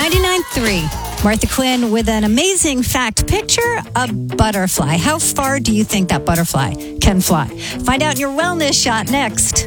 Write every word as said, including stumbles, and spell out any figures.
ninety-nine point three. Martha Quinn with an amazing fact. Picture a butterfly. How far do you think that butterfly can fly? Find out in your wellness shot next.